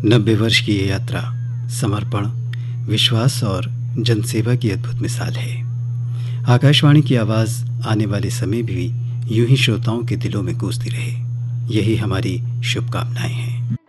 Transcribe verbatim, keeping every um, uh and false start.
नब्बे वर्ष की ये यात्रा समर्पण, विश्वास और जनसेवा की अद्भुत मिसाल है। आकाशवाणी की आवाज़ आने वाले समय भी यूं ही श्रोताओं के दिलों में गूंजती रहे, यही हमारी शुभकामनाएं हैं।